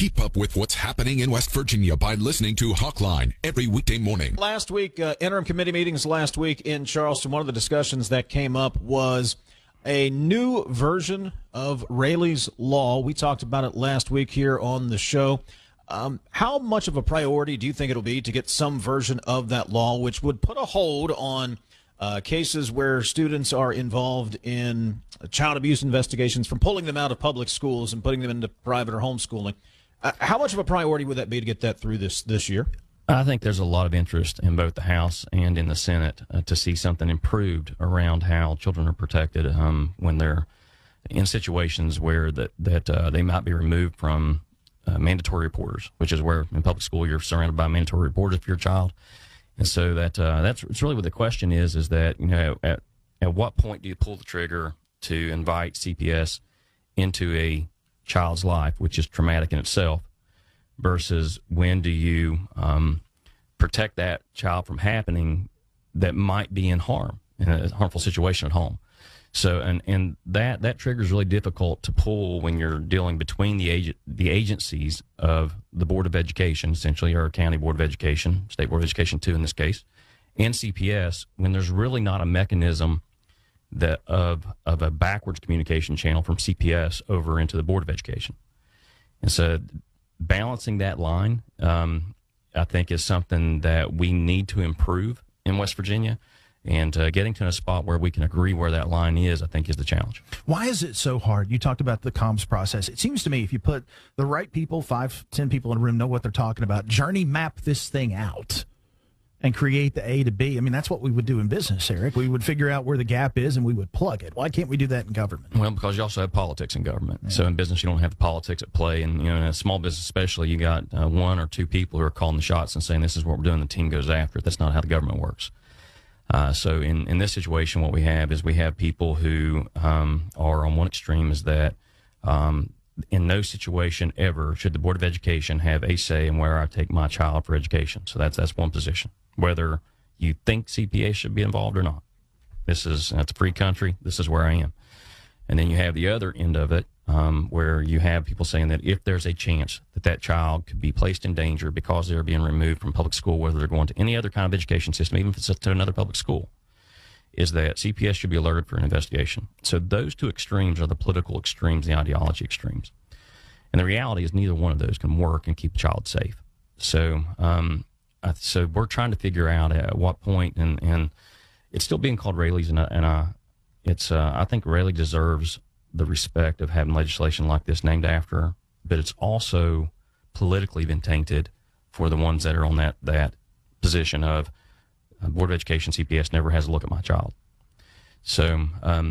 Keep up with what's happening in West Virginia by listening to Hawkline every weekday morning. Last week, interim committee meetings last week in Charleston, one of the discussions that came up was a new version of Raley's Law. We talked about it last week here on the show. How much of a priority do you think it'll be to get some version of that law, which would put a hold on cases where students are involved in child abuse investigations, from pulling them out of public schools and putting them into private or homeschooling? How much of a priority would that be to get that through this year? I think there's a lot of interest in both the House and in the Senate to see something improved around how children are protected when they're in situations where they might be removed from mandatory reporters, which is where in public school you're surrounded by mandatory reporters if you're a child. And so that's really what the question is that, you know, at what point do you pull the trigger to invite CPS into a child's life, which is traumatic in itself, versus when do you protect that child from happening that might be in a harmful situation at home. So and that trigger is really difficult to pull when you're dealing between the agencies of the Board of Education, essentially, or County Board of Education, State Board of Education too in this case, and CPS, when there's really not a mechanism that of a backwards communication channel from CPS over into the Board of Education. And so balancing that line, I think, is something that we need to improve in West Virginia. And getting to a spot where we can agree where that line is, I think, is the challenge. Why is it so hard? You talked about the comms process. It seems to me if you put the right people, 5-10 people in a room, know what they're talking about, journey map this thing out and create the A to B. I mean, that's what we would do in business, Eric. We would figure out where the gap is and we would plug it. Why can't we do that in government? Well, because you also have politics in government. Yeah. So in business, you don't have the politics at play. And, you know, in a small business especially, you got one or two people who are calling the shots and saying this is what we're doing. The team goes after it. That's not how the government works. So in this situation, what we have is we have people who are on one extreme is that in no situation ever should the Board of Education have a say in where I take my child for education. So that's one position, whether you think CPA should be involved or not. That's a free country. This is where I am. And then you have the other end of it where you have people saying that if there's a chance that child could be placed in danger because they're being removed from public school, whether they're going to any other kind of education system, even if it's to another public school, is that CPS should be alerted for an investigation. So those two extremes are the political extremes, the ideology extremes. And the reality is neither one of those can work and keep a child safe. So so we're trying to figure out at what point, and it's still being called Raley's, I think Raley deserves the respect of having legislation like this named after her, but it's also politically been tainted for the ones that are on that position of Board of Education, CPS never has a look at my child. So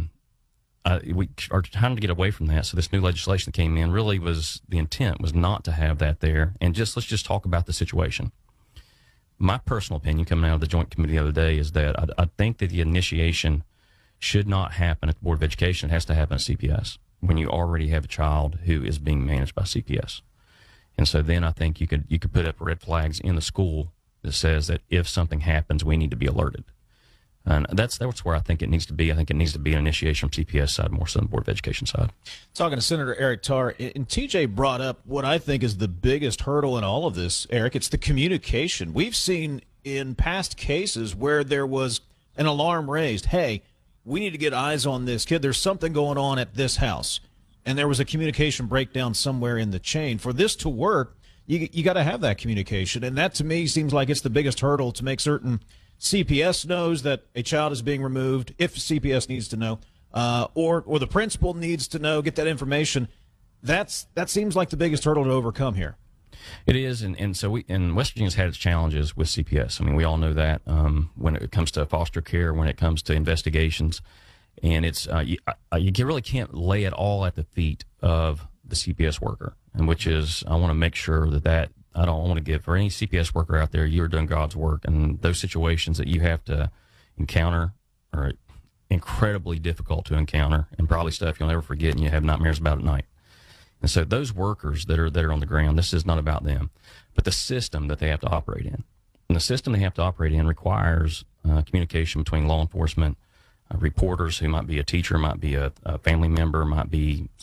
we are trying to get away from that. So this new legislation that came in really the intent was not to have that there. And let's just talk about the situation. My personal opinion coming out of the Joint Committee the other day is that I think that the initiation should not happen at the Board of Education. It has to happen at CPS when you already have a child who is being managed by CPS. And so then I think you could put up red flags in the school that says that if something happens, we need to be alerted. And that's where I think it needs to be. I think it needs to be an initiation from CPS side more so than the Board of Education side. Talking to Senator Eric Tarr, and TJ brought up what I think is the biggest hurdle in all of this, Eric. It's the communication. We've seen in past cases where there was an alarm raised. Hey, we need to get eyes on this kid. There's something going on at this house. And there was a communication breakdown somewhere in the chain. For this to work, you got to have that communication. And that, to me, seems like it's the biggest hurdle to make certain CPS knows that a child is being removed, if CPS needs to know, or the principal needs to know, get that information. That seems like the biggest hurdle to overcome here. It is, and so West Virginia's had its challenges with CPS. I mean, we all know that when it comes to foster care, when it comes to investigations, and it's you really can't lay it all at the feet of the CPS worker, and which is I want to make sure that I don't want to give for any CPS worker out there. You're doing God's work, and those situations that you have to encounter are incredibly difficult to encounter, and probably stuff you'll never forget, and you have nightmares about at night. And so those workers that are on the ground, this is not about them, but the system that they have to operate in. And the system they have to operate in requires communication between law enforcement, reporters who might be a teacher, might be a family member, might be